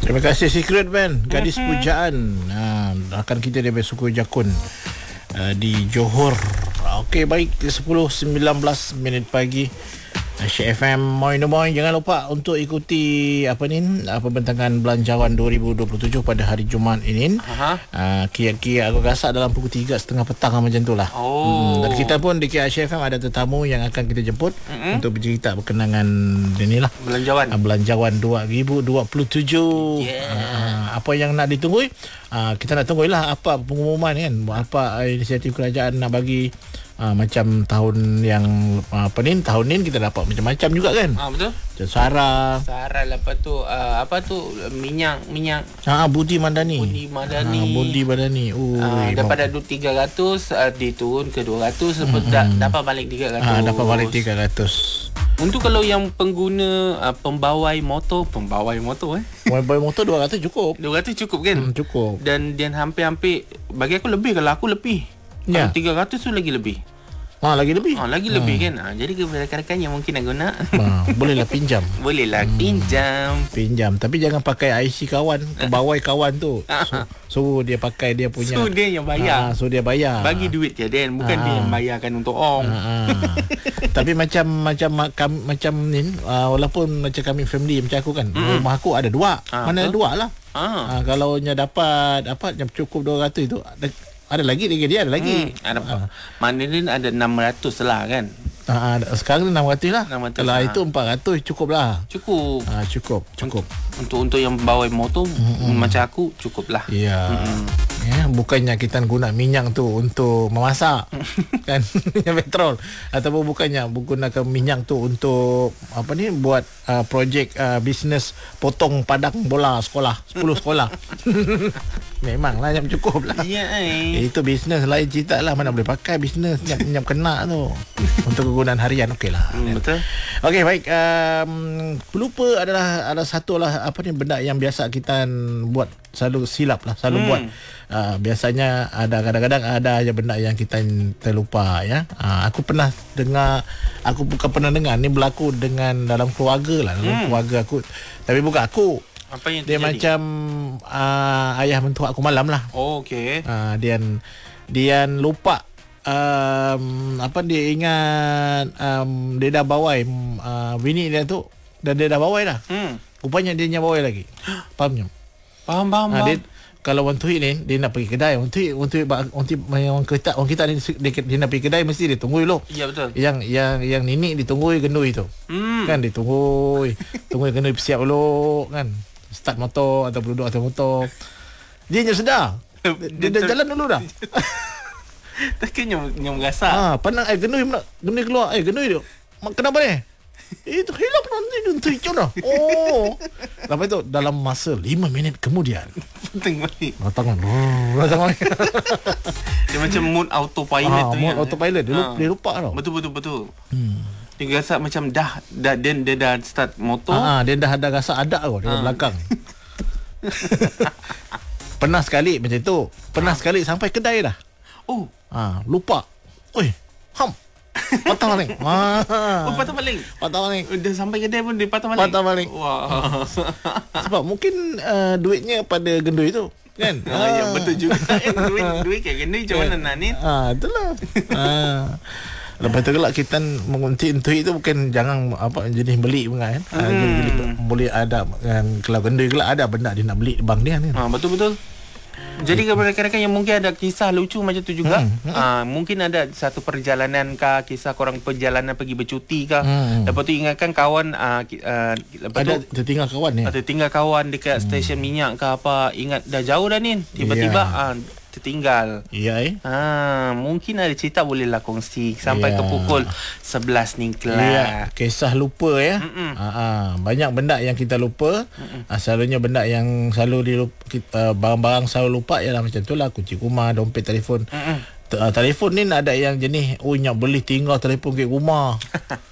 Terima kasih Secret Band, gadis pujaan. Akan kita dari suku Jakun di Johor. Okey, baik, 10:19 minit pagi. Asyik FM Moi No Moi. Jangan lupa untuk ikuti pembentangan belanjawan 2027 pada hari Jumaat ini. Kira-kira aku rasa dalam pukul 3:30 petang macam tu lah. Dan kita pun di Asyik FM ada tetamu yang akan kita jemput untuk bercerita berkenangan inilah belanjawan 2027. Apa yang nak ditunggu? Kita nak tunggulah apa pengumuman kan, apa inisiatif kerajaan nak bagi. Macam tahun yang tahun ni kita dapat macam-macam juga kan. Betul. Macam Sarah lepas tu minyak Budi Madani. Daripada 300 diturun ke 200, dapat balik 300. Dapat balik 300. Untuk kalau yang pengguna pembawai motor Pembawai motor 200 cukup. 200 cukup kan? Cukup. Dan hampir bagi aku lebih, kalau aku lebih. Kalau 300 tu lagi lebih. Lagi lebih. Lagi lebih kan. Jadi kepada rakan-rakan yang mungkin nak guna, bolehlah pinjam. Pinjam. Tapi jangan pakai IC kawan, pembawai kawan tu. So dia pakai dia punya. So dia yang bayar. Dia bayar. Bagi duit dia Dan, bukan dia yang bayarkan untuk ong. Tapi macam ni, walaupun macam kami family macam aku kan, rumah aku ada dua. Mana ada dua lah. Kalau nya dapat yang cukup 200 itu ada lagi dia ada lagi. Maknanya ada 600 lah kan. Sekarang 600 lah. 600 kalau itu 400 cukup lah. Cukup. Untuk yang bawa motor macam aku cukup lah. Ya. Bukannya kita guna minyak tu untuk memasak kan, minyak petrol, ataupun bukannya gunakan minyak tu untuk buat projek bisnes potong padang bola sekolah 10 sekolah. Memanglah yang cukup lah. Itu bisnes lain cerita lah. Mana boleh pakai bisnes yang kena tu untuk kegunaan harian. Okey lah. Betul. Okey, baik. Pelupa ada satu lah benda yang biasa kita buat, selalu silap lah, buat. Biasanya kadang-kadang ada aja benda yang kita terlupa ya. Aku pernah dengar, aku bukan pernah dengar, ni berlaku dengan dalam keluarga lah, keluarga aku. Tapi bukan aku. Apa yang dia terjadi? Macam ayah mentua aku malam lah. Okey. Dia lupa dia ingat dia dah bawai bini dia tu, dan dia dah bawai dah. Rupanya dia nya bawai lagi. Faham. Dia, kalau orang Tuhik ni dia nak pergi kedai, orang kita ni dia nak pergi kedai mesti dia tunggu dulu. Ya, betul. Yang nenek ditunggu gendui tu. Kan ditunggu gendui siap dulu kan. Start motor atau duduk atas motor. Dia nya sedar. Dia dah jalan dulu dah. Takkannya gasak. Pandang gendui keluar. Gendui dia. Kenapa ni? Itu hilang nanti untuk itu dah. Lepas itu dalam masa 5 minit kemudian datang balik. Dia macam mode autopilot tu. Mode autopilot. Dia lupa tau. Betul. Dia rasa macam dia dah start motor. Dia dah ada rasa ada tau di belakang. Pernah sekali macam tu. Pernah sekali sampai kedai dah. Lupa. Patah balik. Patah balik. Dah sampai kedai pun dia patah balik. Wah. Sebab mungkin duitnya pada gendui tu kan. Ya, betul juga. Duit kat gendui macam mana nak ni? Itulah. Lepas tu kelak kita mengunci itu bukan jangan jenis beli pun kan. Boleh ada kan, kalau gendui kelak ada benda dia nak beli di bank dia kan. Betul. Jadi kepada rakan-rakan yang mungkin ada kisah lucu macam tu juga, mungkin ada satu perjalanan kah, kisah korang perjalanan pergi bercuti kah, lepas tu ingatkan kawan lepas ada tu tertinggal kawan ni. Tertinggal kawan dekat stesen minyak ke apa, ingat dah jauh dah ni, tiba-tiba tertinggal. Mungkin ada cerita bolehlah kongsi sampai ke pukul 11 ni kelak. Kisah lupa ya. Banyak benda yang kita lupa. Selalunya benda yang selalu barang-barang selalu lupa ialah macam tu lah, kunci rumah, dompet, telefon. Telefon ni ada yang jenis nak beli tinggal telefon kat rumah.